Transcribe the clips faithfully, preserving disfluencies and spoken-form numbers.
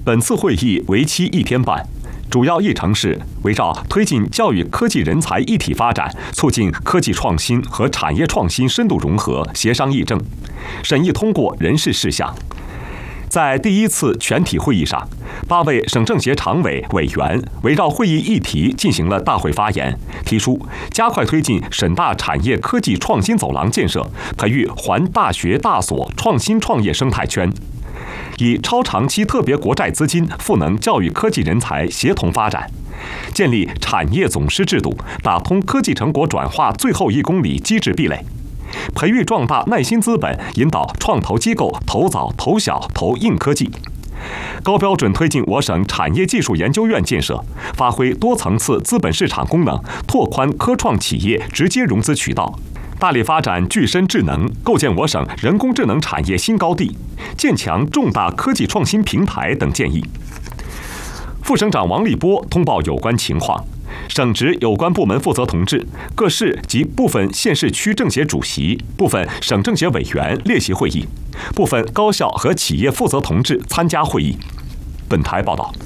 本次会议为期一天半，主要议程是围绕推进教育科技人才一体发展，促进科技创新和产业创新深度融合协商议政，审议通过人事事项。在第一次全体会议上，八位省政协常委委员围绕会议议题进行了大会发言，提出加快推进省大产业科技创新走廊建设，培育环大学大所创新创业生态圈，以超长期特别国债资金赋能教育科技人才协同发展，建立产业总师制度，打通科技成果转化最后一公里机制壁垒，培育壮大耐心资本，引导创投机构投早、投小、投硬科技，高标准推进我省产业技术研究院建设，发挥多层次资本市场功能，拓宽科创企业直接融资渠道，大力发展具身智能，构建我省人工智能产业新高地，建强重大科技创新平台等建议。副省长王立波通报有关情况。省直有关部门负责同志、各市及部分县市区政协主席、部分省政协委员列席会议，部分高校和企业负责同志参加会议。本台报道。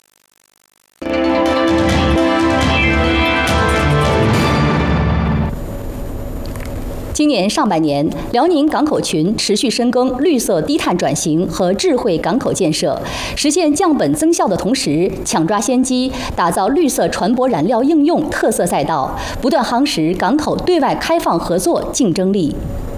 今年上半年，辽宁港口群持续深耕绿色低碳转型和智慧港口建设，实现降本增效的同时，抢抓先机，打造绿色船舶燃料应用特色赛道，不断夯实港口对外开放合作竞争力。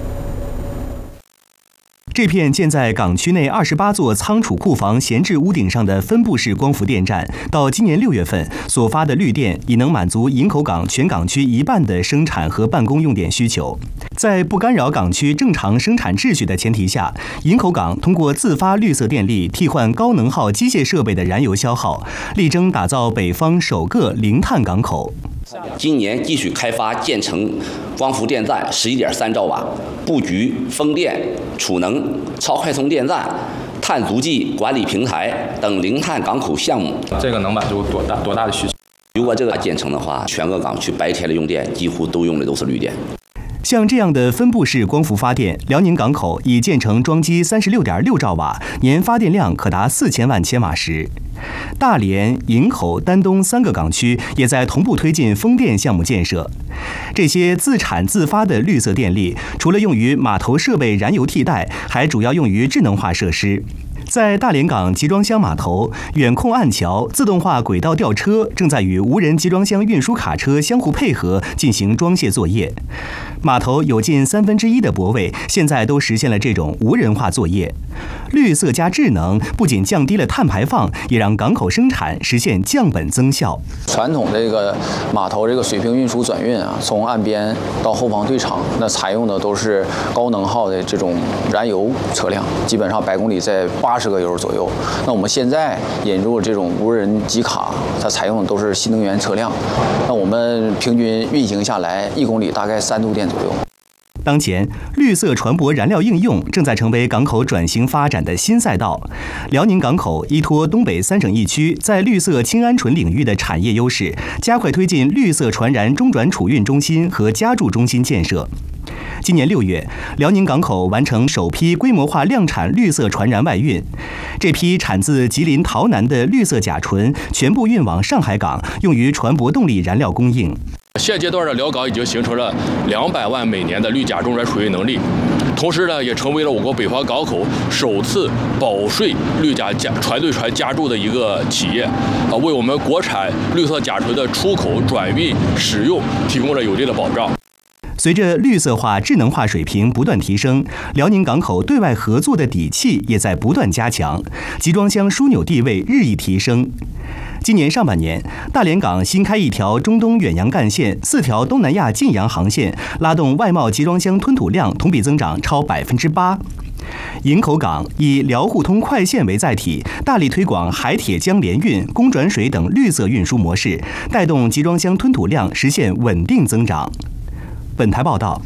这片建在港区内二十八座仓储库房闲置屋顶上的分布式光伏电站，到今年六月份所发的绿电已能满足营口港全港区一半的生产和办公用电需求。在不干扰港区正常生产秩序的前提下，营口港通过自发绿色电力替换高能耗机械设备的燃油消耗，力争打造北方首个零碳港口。 今年继续开发建成光伏电站十一点三兆瓦，布局风电、储能、超快充电站、碳足迹管理平台等零碳港口项目。 这个能满足多大多大的需求？ 如果这个建成的话，全个港区白天的用电几乎都用的都是绿电。 像这样的分布式光伏发电，辽宁港口已建成装机三十六点六兆瓦，年发电量可达四千万千瓦时。大连、营口、丹东三个港区也在同步推进风电项目建设。这些自产自发的绿色电力，除了用于码头设备燃油替代，还主要用于智能化设施。在大连港集装箱码头，远控岸桥、自动化轨道吊车正在与无人集装箱运输卡车相互配合进行装卸作业。码头有近三分之一的泊位现在都实现了这种无人化作业。绿色加智能不仅降低了碳排放，也让港口生产实现降本增效。 传统这个码头这个水平运输转运啊，从岸边到后方对场，那采用的都是高能耗的这种燃油车辆，基本上百公里在八十个油左右。那我们现在引入这种无人机卡，它采用的都是新能源车辆。那我们平均运行下来，一公里大概三度电左右。 当前，绿色船舶燃料应用正在成为港口转型发展的新赛道。辽宁港口依托东北三省一区在绿色氢鹌鹑领域的产业优势，加快推进绿色船燃中转储运中心和加注中心建设。今年六月，辽宁港口完成首批规模化量产绿色船燃外运。这批产自吉林洮南的绿色甲醇全部运往上海港，用于船舶动力燃料供应。 现阶段的辽港已经形成了两百万每年的绿甲中转储运能力，同时呢，也成为了我国北方港口首次保税绿甲加船对船加注的一个企业，啊，为我们国产绿色甲醇的出口、转运、使用提供了有力的保障。 随着绿色化、智能化水平不断提升，辽宁港口对外合作的底气也在不断加强，集装箱枢纽地位日益提升。今年上半年，大连港新开一条中东远洋干线，四条东南亚近洋航线，拉动外贸集装箱吞吐量同比增长超百分之八。营口港以辽沪通快线为载体，大力推广海铁江联运、公转水等绿色运输模式，带动集装箱吞吐量实现稳定增长。本台报道。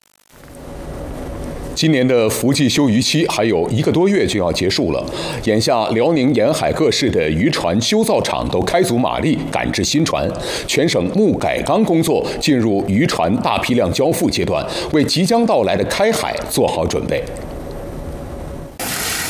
今年的伏季休渔期还有一个多月就要结束了，眼下辽宁沿海各市的渔船修造厂都开足马力赶制新船，全省木改钢工作进入渔船大批量交付阶段，为即将到来的开海做好准备。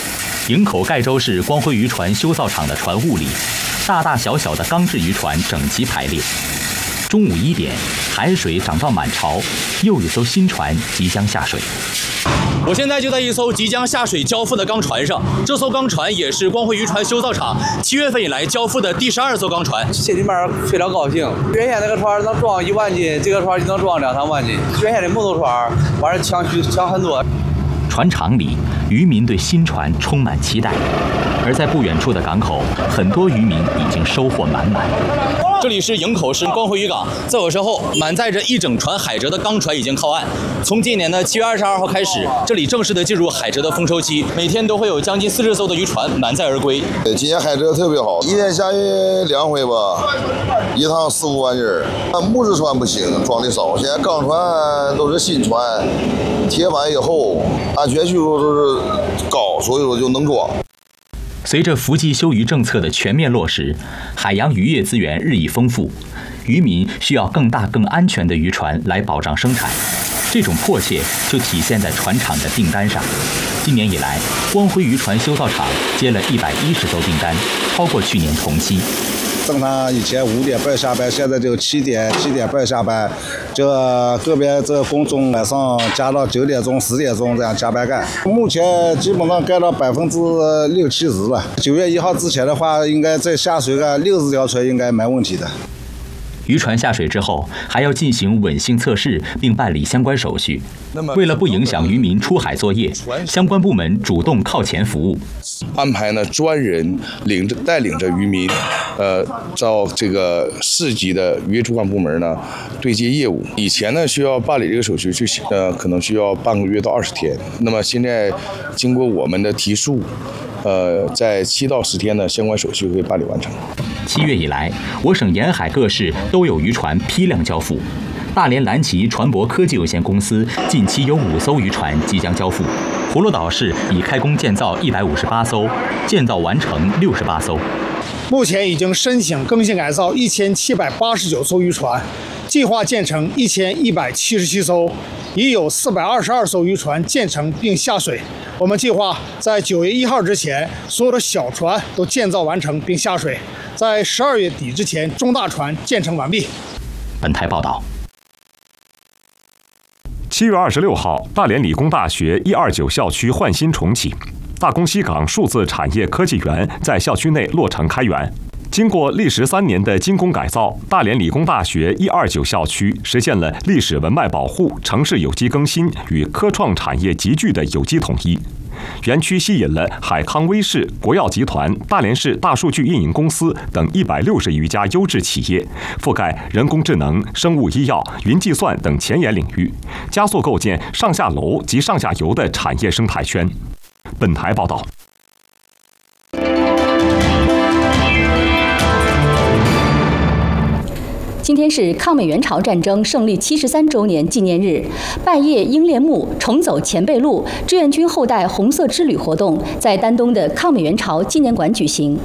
营口盖州市光辉渔船修造厂的船坞里，大大小小的钢制渔船整齐排列。中午一点，海水涨到满潮，又一艘新船即将下水。 我现在就在一艘即将下水交付的钢船上，这艘钢船也是光辉渔船修造厂七月份以来交付的第十二艘钢船。 心里面非常高兴，原先那个船能装一万斤，这个船就能装两三万斤。原先的木头船完了强许强很多。 船厂里，渔民对新船充满期待，而在不远处的港口，很多渔民已经收获满满。 这里是营口市光辉渔港，在我身后满载着一整船海蜇的钢船已经靠岸。从今年的七月二十二号开始，这里正式的进入海蜇的丰收期，每天都会有将近四十艘的渔船满载而归。 今年海蜇特别好，一年下雨两回吧，一趟四五万斤。木质船不行，装的少，现在钢船都是新船，铁板也厚，安全系数都是高，所以说就能装。 随着福记休渔政策的全面落实，海洋渔业资源日益丰富，渔民需要更大、更安全的渔船来保障生产。这种迫切就体现在船厂的订单上。今年以来，光辉渔船修造厂接了一百一十艘订单，超过去年同期。 正常以前五点半下班，现在就七点七点半下班。这个别这工种晚上加到九点钟、十点钟这样加班干。目前基本上干到百分之六七十了。九月一号之前的话，应该再下水个六十条船应该没问题的。 渔船下水之后，还要进行稳性测试，并办理相关手续。为了不影响渔民出海作业，相关部门主动靠前服务， 安排呢专人领着带领着渔民，呃，到这个市级的渔业主管部门呢对接业务。以前呢需要办理这个手续，就呃可能需要半个月到二十天。那么现在经过我们的提速，呃，在七到十天呢相关手续会办理完成。 七月以来，我省沿海各市都有渔船批量交付。大连蓝旗船舶科技有限公司近期有五艘渔船即将交付。葫芦岛市已开工建造一百五十八艘，建造完成六十八艘。 目前已经申请更新改造一千七百八十九艘渔船，计划建成一千一百七十七艘，已有四百二十二艘渔船建成并下水。我们计划在九月一号之前，所有的小船都建造完成并下水，在十二月底之前，中大船建成完毕。 本台报道。 七月二十六号，大连理工大学一二九校区焕新重启，大宫西港数字产业科技园在校区内落成开园。经过历时三年的精工改造，大连理工大学一二九校区实现了历史文脉保护、城市有机更新与科创产业集聚的有机统一。园区吸引了海康威视、国药集团、大连市大数据运营公司等一百六十余家优质企业，覆盖人工智能、生物医药、云计算等前沿领域，加速构建上下楼及上下游的产业生态圈。本台报道。 今天是抗美援朝战争胜利七十三周年纪念日，拜谒英烈墓、重走前辈路志愿军后代红色之旅活动在丹东的抗美援朝纪念馆举行。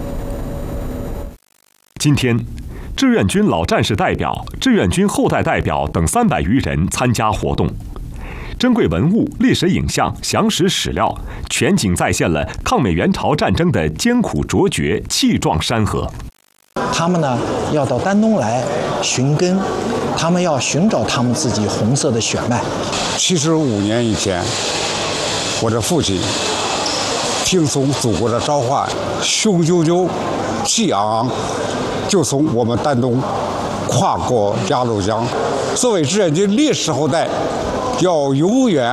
今天，志愿军老战士代表、志愿军后代代表等三百余人参加活动。珍贵文物、历史影像、详实史料，全景再现了抗美援朝战争的艰苦卓绝、气壮山河。 他们呢要到丹东来寻根，他们要寻找他们自己红色的血脉。 七十五年以前，我的父亲听从祖国的召唤，雄赳赳、气昂昂，就从我们丹东跨过鸭绿江。作为志愿军烈士后代，要永远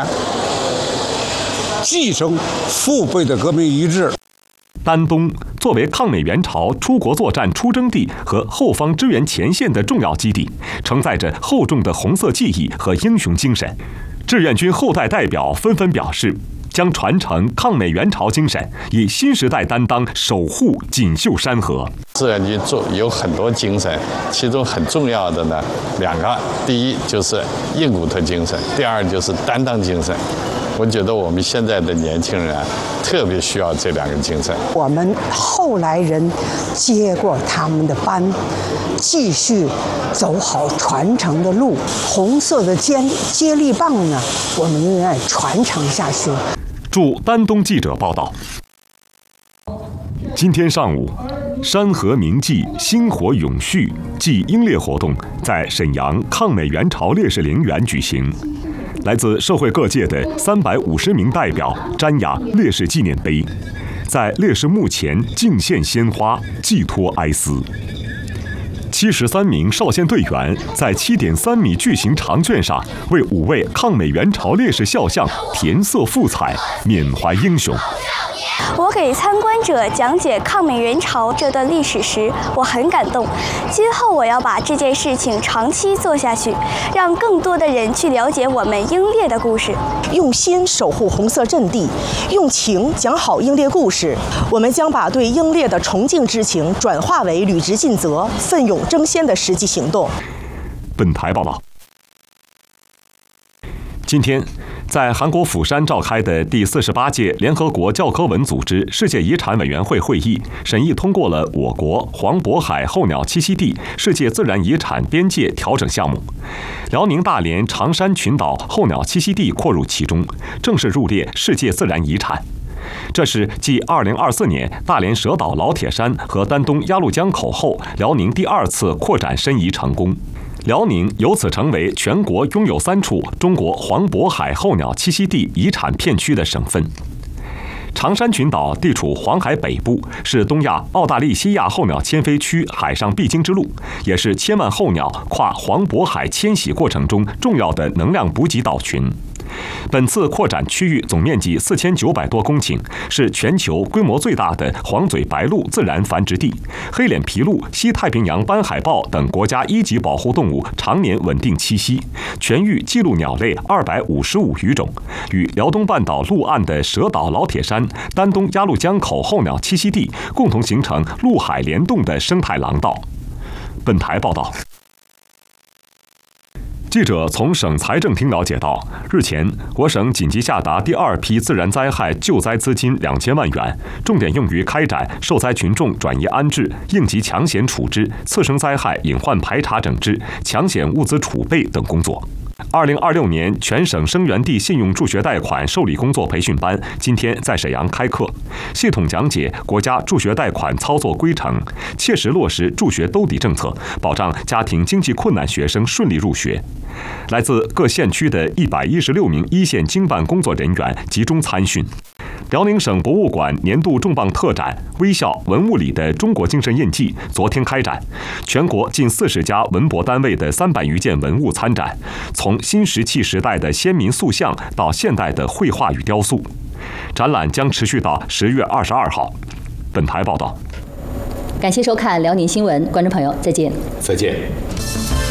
继承父辈的革命遗志。 丹东作为抗美援朝出国作战出征地和后方支援前线的重要基地，承载着厚重的红色记忆和英雄精神。志愿军后代代表纷纷表示，将传承抗美援朝精神，以新时代担当守护锦绣山河。 志愿军做有很多精神，其中很重要的呢两个，第一就是硬骨头精神，第二就是担当精神。我觉得我们现在的年轻人特别需要这两个精神。 我们后来人接过他们的班，继续走好传承的路。红色的接接力棒呢，我们永远传承下去。 驻丹东记者报道。 今天上午，山河铭记，薪火永续暨英烈活动在沈阳抗美援朝烈士陵园举行。来自社会各界的三百五十名代表瞻仰烈士纪念碑，在烈士墓前敬献鲜花，寄托哀思。七十三名少先队员在七点三米巨型长卷上为五位抗美援朝烈士肖像填色复彩，缅怀英雄。 我给参观者讲解抗美援朝这段历史时，我很感动。今后我要把这件事情长期做下去，让更多的人去了解我们英烈的故事。 用心守护红色阵地，用情讲好英烈故事。我们将把对英烈的崇敬之情转化为履职尽责、奋勇争先的实际行动。 本台报道。今天，在韩国釜山召开的第四十八届联合国教科文组织世界遗产委员会会议审议通过了我国黄渤海候鸟栖息地世界自然遗产边界调整项目，辽宁大连长山群岛候鸟栖息地扩入其中，正式入列世界自然遗产。这是继二零二四年大连蛇岛老铁山和丹东鸭绿江口后，辽宁第二次扩展申遗成功。辽宁由此成为全国拥有三处中国黄渤海候鸟栖息地遗产片区的省份。长山群岛地处黄海北部，是东亚澳大利西亚候鸟迁飞区海上必经之路，也是千万候鸟跨黄渤海迁徙过程中重要的能量补给岛群。本次扩展区域总面积四千九百多公顷，是全球规模最大的黄嘴白鹭自然繁殖地，黑脸琵鹭、西太平洋斑海豹等国家一级保护动物常年稳定栖息，全域记录鸟类二百五十五余种，与辽东半岛陆岸的蛇岛老铁山、丹东鸭绿江口候鸟栖息地共同形成陆海联动的生态廊道。本台报道。记者从省财政厅了解到，日前我省紧急下达第二批自然灾害救灾资金两千万元，重点用于开展受灾群众转移安置、应急抢险处置、次生灾害隐患排查整治、抢险物资储备等工作。二零二六年全省生源地信用助学贷款受理工作培训班今天在沈阳开课，系统讲解国家助学贷款操作规程，切实落实助学兜底政策，保障家庭经济困难学生顺利入学。来自各县区的一百一十六名一线经办工作人员集中参训。辽宁省博物馆年度重磅特展“微笑文物里的中国精神印记”昨天开展，全国近四十家文博单位的三百余件文物参展，从新石器时代的先民塑像到现代的绘画与雕塑。展览将持续到十月二十二号。本台报道。 感谢收看辽宁新闻，观众朋友再见。 再见。